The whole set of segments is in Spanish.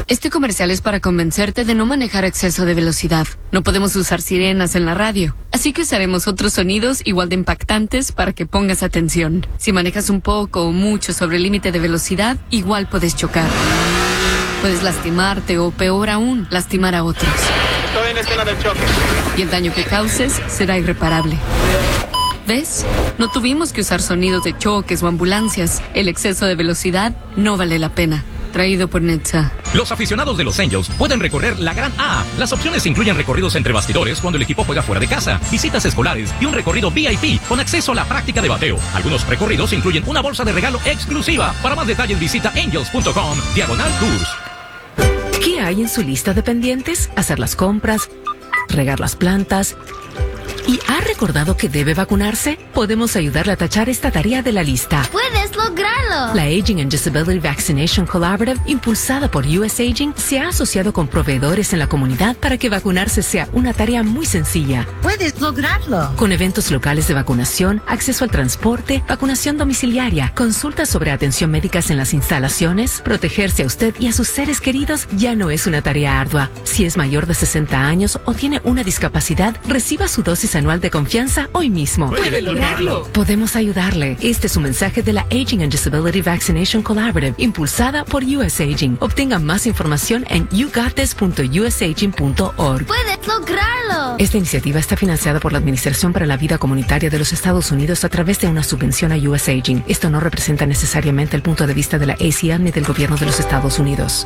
Este comercial es para convencerte de no manejar a exceso de velocidad. No podemos usar sirenas en la radio, así que usaremos otros sonidos igual de impactantes para que pongas atención. Si manejas un poco o mucho sobre el límite de velocidad, igual puedes chocar. Puedes lastimarte o, peor aún, lastimar a otros. Estoy en la escena del choque. Y el daño que causes será irreparable. ¿Ves? No tuvimos que usar sonidos de choques o ambulancias. El exceso de velocidad no vale la pena. Traído por Netza. Los aficionados de los Angels pueden recorrer la Gran A. Las opciones incluyen recorridos entre bastidores cuando el equipo juega fuera de casa, visitas escolares y un recorrido VIP con acceso a la práctica de bateo. Algunos recorridos incluyen una bolsa de regalo exclusiva. Para más detalles visita angels.com/tours. ¿Qué hay en su lista de pendientes? Hacer las compras, regar las plantas. ¿Y ha recordado que debe vacunarse? Podemos ayudarle a tachar esta tarea de la lista. ¡Puedes lograrlo! La Aging and Disability Vaccination Collaborative, impulsada por US Aging, se ha asociado con proveedores en la comunidad para que vacunarse sea una tarea muy sencilla. ¡Puedes lograrlo! Con eventos locales de vacunación, acceso al transporte, vacunación domiciliaria, consultas sobre atención médicas en las instalaciones, protegerse a usted y a sus seres queridos ya no es una tarea ardua. Si es mayor de 60 años o tiene una discapacidad, reciba su dosis anual de confianza hoy mismo. ¡Puede lograrlo! Podemos ayudarle. Este es un mensaje de la Aging and Disability Vaccination Collaborative, impulsada por US Aging. Obtenga más información en yougotis.usaging.org. ¡Puedes lograrlo! Esta iniciativa está financiada por la Administración para la Vida Comunitaria de los Estados Unidos a través de una subvención a US Aging. Esto no representa necesariamente el punto de vista de la ACM ni del gobierno de los Estados Unidos.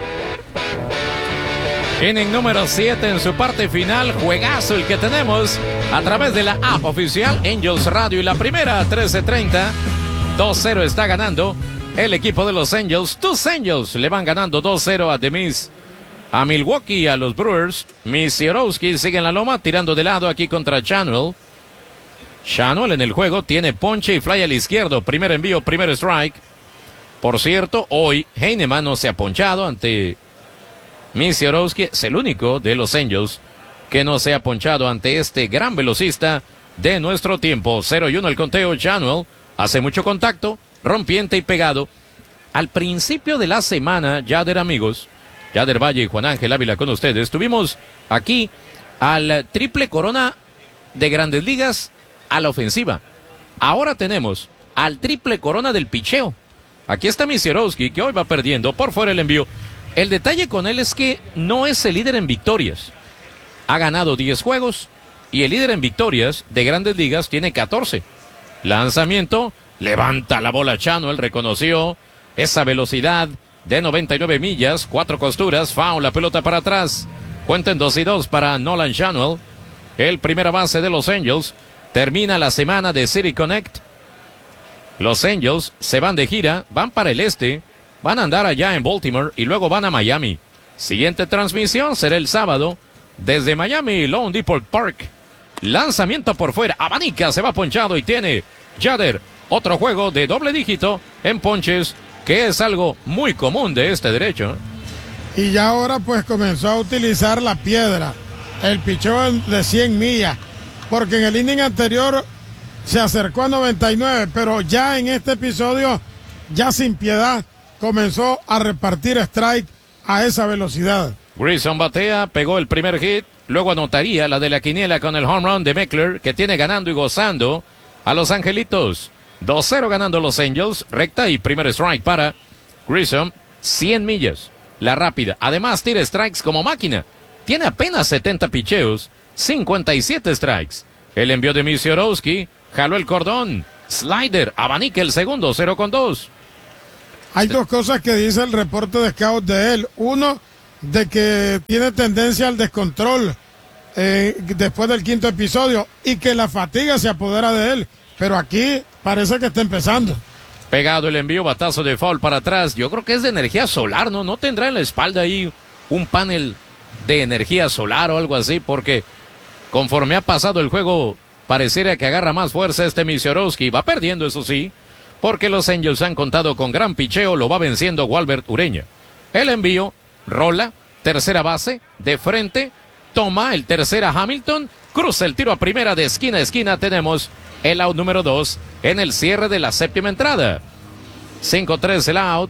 Inning número 7 en su parte final, juegazo el que tenemos a través de la app oficial Angels Radio y la primera 13:30, 2-0 está ganando el equipo de los Angels. Tus Angels le van ganando 2-0 a Milwaukee, a los Brewers. Misiorowski sigue en la loma tirando de lado aquí contra Chanuel. Chanuel en el juego tiene ponche y fly al izquierdo, primer envío, primer strike. Por cierto, hoy Heinemann no se ha ponchado ante Misiorowski, es el único de los Angels que no se ha ponchado ante este gran velocista de nuestro tiempo. 0-1 el conteo. Chanuel hace mucho contacto, rompiente y pegado. Al principio de la semana, Yader amigos, Yader Valle y Juan Ángel Ávila con ustedes, tuvimos aquí al triple corona de Grandes Ligas a la ofensiva. Ahora tenemos al triple corona del picheo. Aquí está Misiorowski, que hoy va perdiendo por fuera el envío. El detalle con él es que no es el líder en victorias. Ha ganado 10 juegos y el líder en victorias de Grandes Ligas tiene 14. Lanzamiento, levanta la bola Chanuel, reconoció esa velocidad de 99 millas, 4 costuras, foul, la pelota para atrás. Cuenten 2-2 para Nolan Chanuel, el primera base de los Angels. Termina la semana de City Connect. Los Angels se van de gira, van para el este. Van a andar allá en Baltimore y luego van a Miami. Siguiente transmisión será el sábado desde Miami, Lone Depot Park. Lanzamiento por fuera, abanica, se va ponchado y tiene Yader otro juego de doble dígito en ponches, que es algo muy común de este derecho. Y ya ahora pues comenzó a utilizar la piedra, el picheo de 100 millas, porque en el inning anterior se acercó a 99, pero ya en este episodio, ya sin piedad, comenzó a repartir strike a esa velocidad. Grayson batea, pegó el primer hit, luego anotaría la de la quiniela con el home run de Meckler, que tiene ganando y gozando a los Angelitos. 2-0 ganando los Angels, recta y primer strike para Grayson, 100 millas, la rápida. Además tira strikes como máquina, tiene apenas 70 picheos, 57 strikes. El envío de Misiorowski, jaló el cordón, slider, abanica el segundo, 0-2. Hay dos cosas que dice el reporte de scout de él. Uno, de que tiene tendencia al descontrol después del quinto episodio y que la fatiga se apodera de él. Pero aquí parece que está empezando. Pegado el envío, batazo de foul para atrás. Yo creo que es de energía solar, ¿no? No tendrá en la espalda ahí un panel de energía solar o algo así, porque conforme ha pasado el juego, pareciera que agarra más fuerza este Misiorowski. Va perdiendo, eso sí, porque los Angels han contado con gran picheo, lo va venciendo Walbert Ureña. El envío, rola, tercera base, de frente, toma el tercera Hamilton, cruza el tiro a primera de esquina a esquina, tenemos el out número 2 en el cierre de la séptima entrada. 5-3 el out,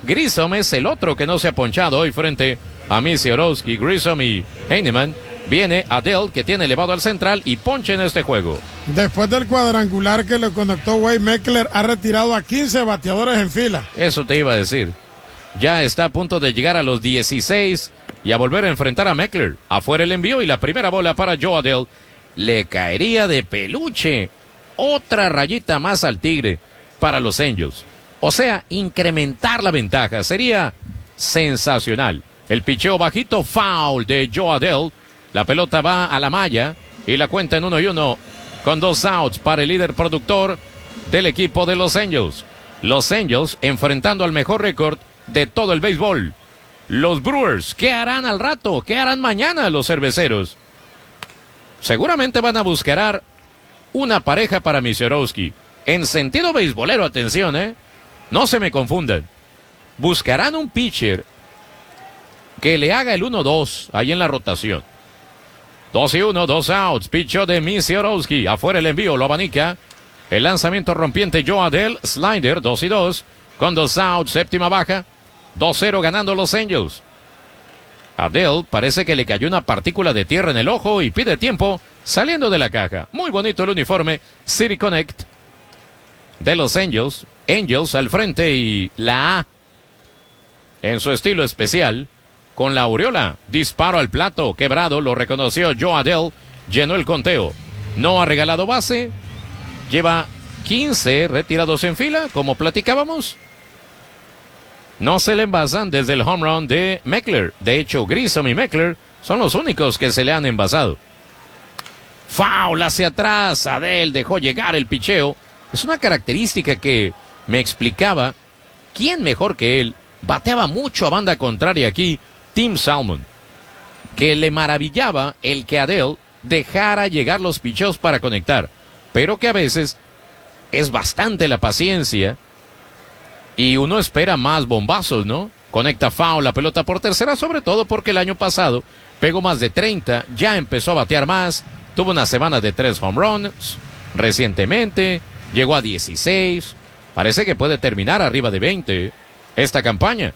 Grissom es el otro que no se ha ponchado hoy frente a Misiorowski. Grissom y Heinemann. Viene Adell, que tiene elevado al central y ponche en este juego. Después del cuadrangular que le conectó Wade Meckler, ha retirado a 15 bateadores en fila. Eso te iba a decir. Ya está a punto de llegar a los 16 y a volver a enfrentar a Meckler. Afuera el envío y la primera bola para Joe Adell. Le caería de peluche. Otra rayita más al Tigre para los Angels. O sea, incrementar la ventaja. Sería sensacional. El picheo bajito, foul de Joe Adell. La pelota va a la malla y la cuenta en 1-1 con 2 outs para el líder productor del equipo de los Angels. Los Angels enfrentando al mejor récord de todo el béisbol. Los Brewers, ¿qué harán al rato? ¿Qué harán mañana los cerveceros? Seguramente van a buscar una pareja para Misiorowski. En sentido beisbolero, atención, no se me confundan. Buscarán un pitcher que le haga el 1-2 ahí en la rotación. 2-1, 2 outs, picho de Misiorowski, afuera el envío, lo abanica, el lanzamiento rompiente Joe Adell, slider, 2-2, con 2 outs, séptima baja, 2-0 ganando los Angels. Adell parece que le cayó una partícula de tierra en el ojo y pide tiempo saliendo de la caja. Muy bonito el uniforme City Connect de los Angels, Angels al frente y la A en su estilo especial. Con la aureola, disparo al plato, quebrado, lo reconoció Joe Adell, llenó el conteo. No ha regalado base, lleva 15 retirados en fila, como platicábamos. No se le envasan desde el home run de Meckler. De hecho, Grissom y Meckler son los únicos que se le han envasado. Foul hacia atrás, Adell dejó llegar el picheo. Es una característica que me explicaba quién mejor que él. Bateaba mucho a banda contraria aquí. Tim Salmon, que le maravillaba el que Adell dejara llegar los picheos para conectar, pero que a veces es bastante la paciencia y uno espera más bombazos, ¿no? Conecta foul, la pelota por tercera, sobre todo porque el año pasado pegó más de 30, ya empezó a batear más, tuvo una semana de 3 home runs, recientemente llegó a 16, parece que puede terminar arriba de 20 esta campaña.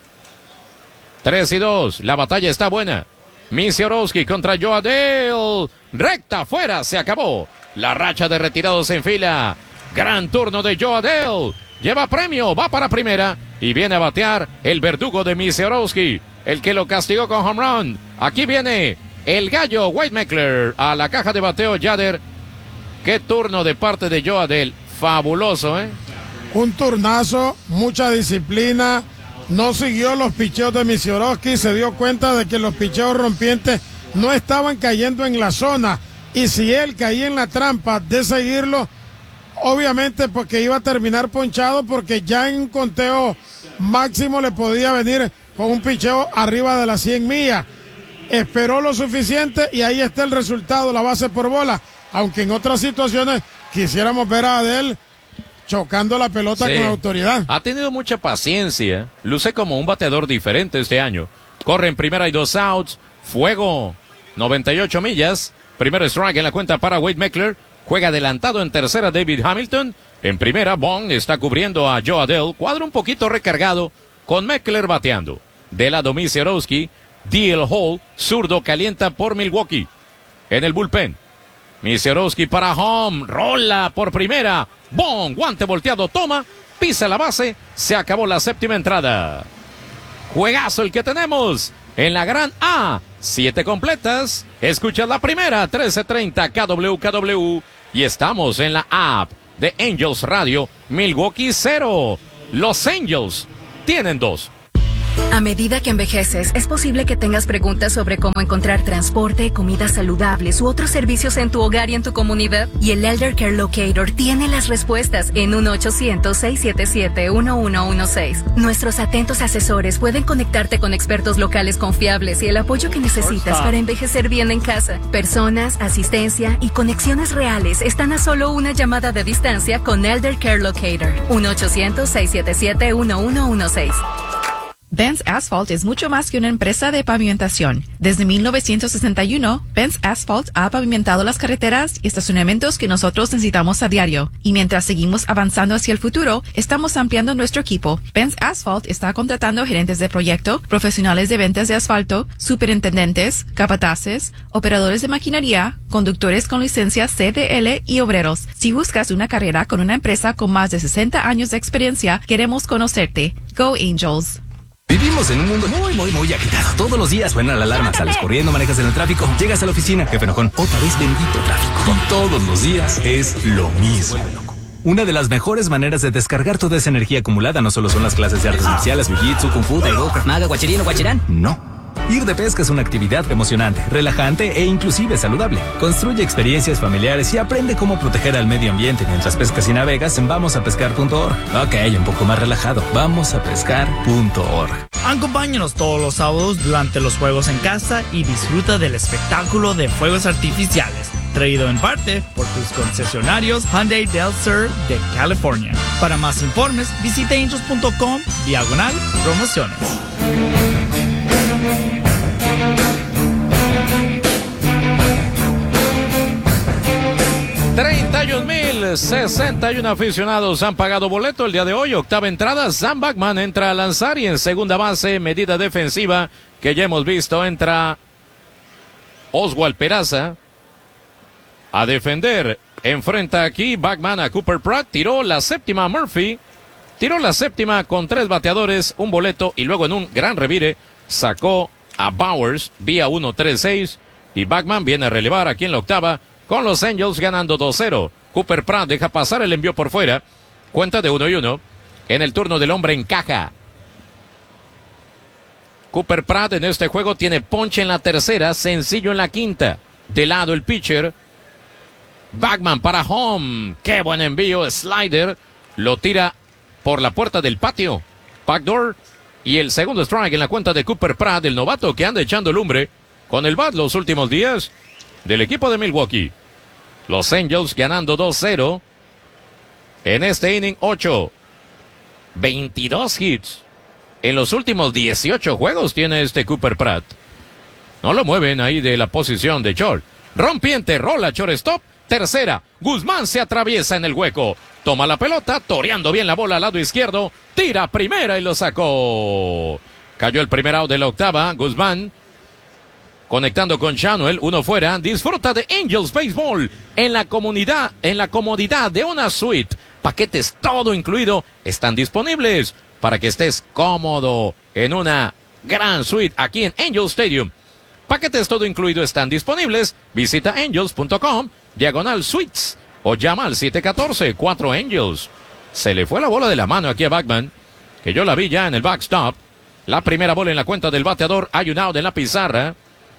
3-2, la batalla está buena. Misiorowski contra Joe Adell. Recta afuera, se acabó. La racha de retirados en fila. Gran turno de Joe Adell. Lleva premio, va para primera. Y viene a batear el verdugo de Misiorowski, el que lo castigó con home run. Aquí viene el gallo Wade Meckler a la caja de bateo Yader. Qué turno de parte de Joe Adell. Fabuloso, Un turnazo, mucha disciplina. No siguió los picheos de Misiorowski, se dio cuenta de que los picheos rompientes no estaban cayendo en la zona. Y si él caía en la trampa de seguirlo, obviamente porque iba a terminar ponchado, porque ya en un conteo máximo le podía venir con un picheo arriba de las 100 millas. Esperó lo suficiente y ahí está el resultado, la base por bola. Aunque en otras situaciones quisiéramos ver a Adell chocando la pelota con autoridad. Ha tenido mucha paciencia. Luce como un bateador diferente este año. Corre en primera y 2 outs. Fuego. 98 millas. Primer strike en la cuenta para Wade Meckler. Juega adelantado en tercera David Hamilton. En primera, Bond está cubriendo a Joe Adell. Cuadro un poquito recargado con Meckler bateando. De lado Misiorowski. D.L. Hall, zurdo, calienta por Milwaukee. En el bullpen. Misiorowski para home, rola por primera. Bon, guante volteado, toma, pisa la base, se acabó la séptima entrada. Juegazo el que tenemos en la gran A. 7 completas, escuchas la primera, 13:30 KWKW. Y estamos en la app de Angels Radio. Milwaukee 0. Los Angels tienen 2. A medida que envejeces, es posible que tengas preguntas sobre cómo encontrar transporte, comidas saludables u otros servicios en tu hogar y en tu comunidad. Y el Elder Care Locator tiene las respuestas en 1-800-677-1116. Nuestros atentos asesores pueden conectarte con expertos locales confiables y el apoyo que necesitas para envejecer bien en casa. Personas, asistencia y conexiones reales están a solo una llamada de distancia con Elder Care Locator. 1-800-677-1116. Benz Asphalt es mucho más que una empresa de pavimentación. Desde 1961, Benz Asphalt ha pavimentado las carreteras y estacionamientos que nosotros necesitamos a diario. Y mientras seguimos avanzando hacia el futuro, estamos ampliando nuestro equipo. Benz Asphalt está contratando gerentes de proyecto, profesionales de ventas de asfalto, superintendentes, capataces, operadores de maquinaria, conductores con licencia CDL y obreros. Si buscas una carrera con una empresa con más de 60 años de experiencia, queremos conocerte. Go Angels. Vivimos en un mundo muy agitado. Todos los días suena la alarma, sales corriendo, manejas en el tráfico, llegas a la oficina, jefe enojón, otra vez bendito tráfico. Y todos los días es lo mismo. Una de las mejores maneras de descargar toda esa energía acumulada no solo son las clases de artes marciales, jiu-jitsu, kung fu, taekwondo, krav maga, guachirino, guachirán. No. Ir de pesca es una actividad emocionante, relajante e inclusive saludable. Construye experiencias familiares y aprende cómo proteger al medio ambiente mientras pescas y navegas en vamosapescar.org. Ok, un poco más relajado. Vamosapescar.org. Acompáñanos todos los sábados durante los juegos en casa y disfruta del espectáculo de fuegos artificiales. Traído en parte por tus concesionarios Hyundai Del Sur de California. Para más informes, visita angels.com/promociones. 31,061 aficionados han pagado boleto el día de hoy. Octava entrada, Sam Bachman entra a lanzar y en segunda base, medida defensiva que ya hemos visto, entra Oswald Peraza a defender. Enfrenta aquí Bachman a Cooper Pratt, tiró la séptima Murphy, tiró la séptima con 3 bateadores, un boleto y luego en un gran revire sacó a Bowers vía 1-3-6 y Bachman viene a relevar aquí en la octava con los Angels ganando 2-0. Cooper Pratt deja pasar el envío por fuera, cuenta de 1-1 en el turno del hombre en caja. Cooper Pratt en este juego tiene ponche en la tercera, sencillo en la quinta. De lado el pitcher Bachman para home, qué buen envío, slider, lo tira por la puerta del patio, backdoor. Y el segundo strike en la cuenta de Cooper Pratt, el novato que anda echando lumbre con el bat los últimos días del equipo de Milwaukee. Los Angels ganando 2-0 en este inning 8. 22 hits en los últimos 18 juegos tiene este Cooper Pratt. No lo mueven ahí de la posición de short. Rompiente, rola, shortstop, tercera. Guzmán se atraviesa en el hueco. Toma la pelota, toreando bien la bola al lado izquierdo. Tira primera y lo sacó. Cayó el primer out de la octava. Guzmán conectando con Chanuel, uno fuera. Disfruta de Angels Baseball en la comodidad de una suite. Paquetes todo incluido están disponibles para que estés cómodo en una gran suite aquí en Angel Stadium. Paquetes todo incluido están disponibles. Visita angels.com/suites o llama al 714-4 Se le fue la bola de la mano aquí a Bachman, que yo la vi ya en el backstop. La primera bola en la cuenta del bateador. Hay un out en la pizarra.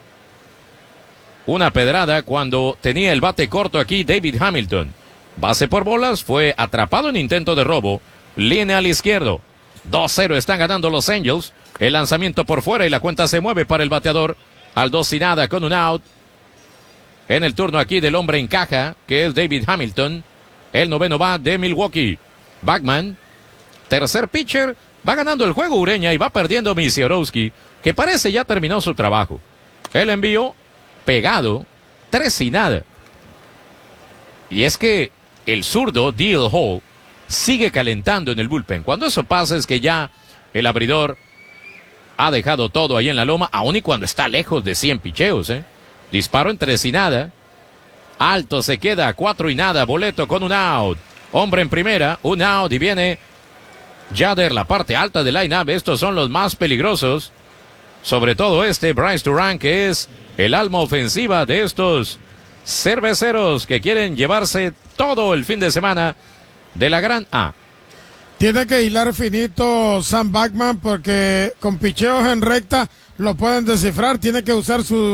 Una pedrada cuando tenía el bate corto aquí David Hamilton. Base por bolas, fue atrapado en intento de robo. Línea al izquierdo. 2-0 están ganando los Angels. El lanzamiento por fuera y la cuenta se mueve para el bateador. Al 2-0 con un out. En el turno aquí del hombre en caja, que es David Hamilton. El noveno va de Milwaukee. Bachman, tercer pitcher, va ganando el juego Ureña y va perdiendo Misiorowski, que parece ya terminó su trabajo. El envío pegado, 3-0. Y es que el zurdo Dale Hall sigue calentando en el bullpen. Cuando eso pasa es que ya el abridor ha dejado todo ahí en la loma, aun y cuando está lejos de 100 picheos, Disparo en 3-0. Alto se queda, 4-0. Boleto con un out. Hombre en primera, un out y viene Jader, la parte alta del line-up. Estos son los más peligrosos. Sobre todo Bryce Durant, que es el alma ofensiva de estos cerveceros que quieren llevarse todo el fin de semana de la gran A. Tiene que hilar finito Sam Bachman porque con picheos en recta lo pueden descifrar. Tiene que usar su